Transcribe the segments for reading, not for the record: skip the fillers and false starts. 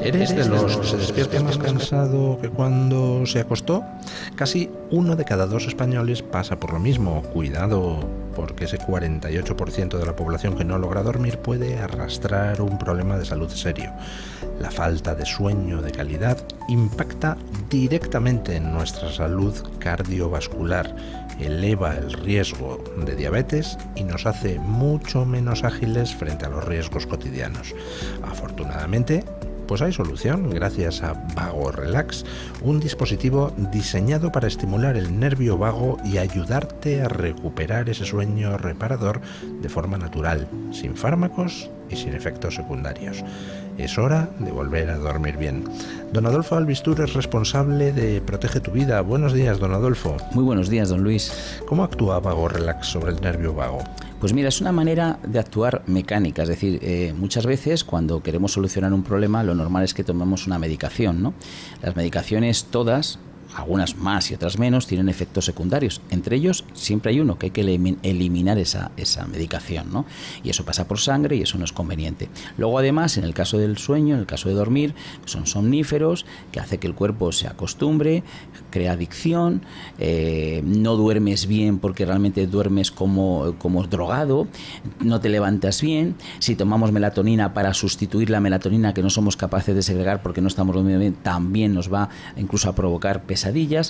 ¿Eres de los que se despierta más cansado que cuando se acostó? Casi 1 de cada 2 españoles pasa por lo mismo. Cuidado, porque ese 48% de la población que no logra dormir puede arrastrar un problema de salud serio. La falta de sueño de calidad impacta directamente en nuestra salud cardiovascular, eleva el riesgo de diabetes y nos hace mucho menos ágiles frente a los riesgos cotidianos. Afortunadamente, pues hay solución gracias a Vago Relax, un dispositivo diseñado para estimular el nervio vago y ayudarte a recuperar ese sueño reparador de forma natural, sin fármacos y sin efectos secundarios. Es hora de volver a dormir bien. Don Adolfo Albistur es responsable de Protege tu Vida. Buenos días, don Adolfo. Muy buenos días, don Luis. ¿Cómo actúa Vago Relax sobre el nervio vago? Pues mira, es una manera de actuar mecánica, es decir, muchas veces cuando queremos solucionar un problema lo normal es que tomemos una medicación, ¿no? Las medicaciones todas, algunas más y otras menos, tienen efectos secundarios. Entre ellos siempre hay uno, que hay que eliminar esa medicación, ¿no? Y eso pasa por sangre y eso no es conveniente. Luego además, en el caso del sueño, en el caso de dormir, son somníferos, que hace que el cuerpo se acostumbre, crea adicción, no duermes bien porque realmente duermes como drogado, no te levantas bien. Si tomamos melatonina para sustituir la melatonina que no somos capaces de segregar porque no estamos durmiendo bien, también nos va incluso a provocar pesadillas.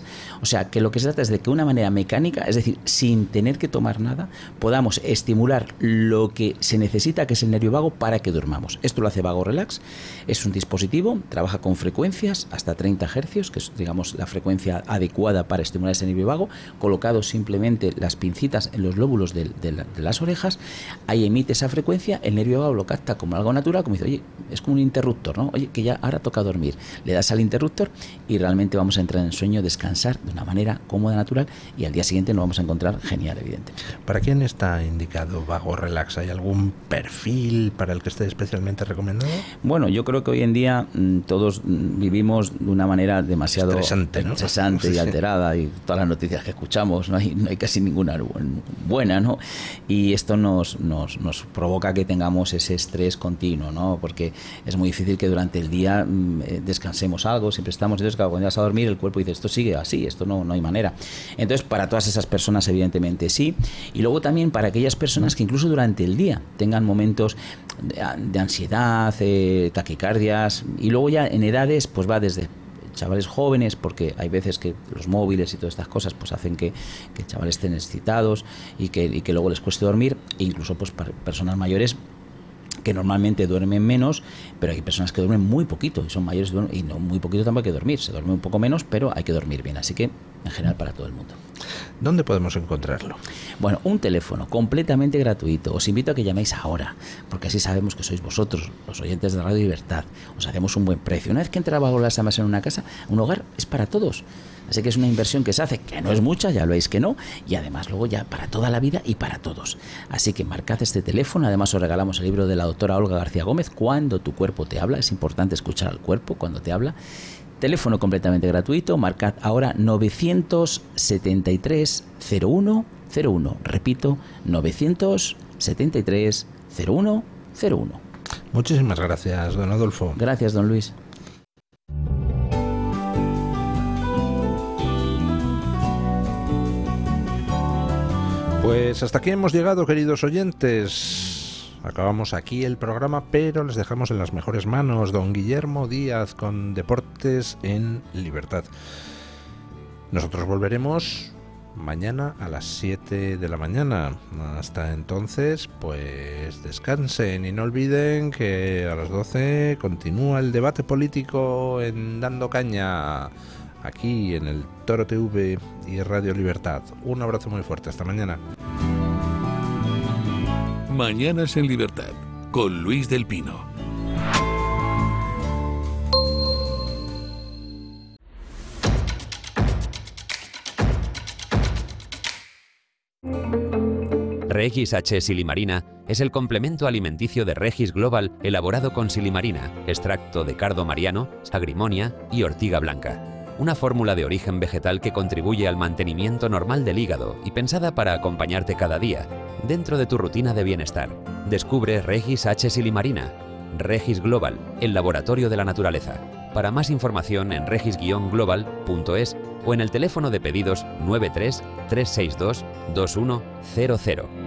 O sea, que lo que se trata es de que de una manera mecánica, es decir, sin tener que tomar nada, podamos estimular lo que se necesita, que es el nervio vago, para que durmamos. Esto lo hace Vago Relax. Es un dispositivo, trabaja con frecuencias hasta 30 Hz, que es, digamos, la frecuencia adecuada para estimular ese nervio vago, colocado simplemente las pincitas en los lóbulos de las orejas. Ahí emite esa frecuencia, el nervio vago lo capta como algo natural, como dice, oye, es como un interruptor, ¿no? Oye, que ya ahora toca dormir. Le das al interruptor y realmente vamos a entrar en sueño, descansar de una manera cómoda, natural, y al día siguiente nos vamos a encontrar genial, evidentemente. ¿Para quién está indicado Vago Relax? ¿Hay algún perfil para el que esté especialmente recomendado? Bueno, yo creo que hoy en día todos vivimos de una manera demasiado estresante, ¿no? Estresante y alterada, y todas las noticias que escuchamos, no hay casi ninguna buena, ¿no? Y esto nos provoca que tengamos ese estrés continuo, ¿no? Porque es muy difícil que durante el día descansemos algo, siempre estamos, entonces cuando vas a dormir el cuerpo dice, esto sigue así, esto no hay manera. Entonces, para todas esas personas, evidentemente sí. Y luego también para aquellas personas que incluso durante el día tengan momentos de ansiedad, taquicardias, y luego ya en edades, pues va desde chavales jóvenes, porque hay veces que los móviles y todas estas cosas pues hacen que chavales estén excitados y que luego les cueste dormir, e incluso pues para personas mayores que normalmente duermen menos, pero hay personas que duermen muy poquito y son mayores y no muy poquito tampoco hay que dormir, se duerme un poco menos, pero hay que dormir bien, así que en general para todo el mundo. ¿Dónde podemos encontrarlo? Bueno, un teléfono completamente gratuito. Os invito a que llaméis ahora, porque así sabemos que sois vosotros, los oyentes de Radio Libertad. Os hacemos un buen precio. Una vez que entra Vago Relax en una casa, un hogar, es para todos. Así que es una inversión que se hace, que no es mucha, ya lo veis que no, y además luego ya para toda la vida y para todos. Así que marcad este teléfono. Además os regalamos el libro de la doctora Olga García Gómez, Cuando tu cuerpo te habla. Es importante escuchar al cuerpo cuando te habla. Teléfono completamente gratuito. Marcad ahora 973 01 01. Repito, 973 01 01. Muchísimas gracias, don Adolfo. Gracias, don Luis. Pues hasta aquí hemos llegado, queridos oyentes. Acabamos aquí el programa, pero les dejamos en las mejores manos. Don Guillermo Díaz con Deportes en Libertad. Nosotros volveremos mañana a las 7 de la mañana. Hasta entonces, pues descansen y no olviden que a las 12 continúa el debate político en Dando Caña, aquí en el Toro TV y Radio Libertad. Un abrazo muy fuerte, hasta mañana. Mañanas en Libertad, con Luis del Pino. Regis H. Silimarina es el complemento alimenticio de Regis Global elaborado con silimarina, extracto de cardo mariano, agrimonia y ortiga blanca. Una fórmula de origen vegetal que contribuye al mantenimiento normal del hígado y pensada para acompañarte cada día, dentro de tu rutina de bienestar. Descubre Regis H. Silimarina. Regis Global, el laboratorio de la naturaleza. Para más información en regis-global.es o en el teléfono de pedidos 93 362 2100.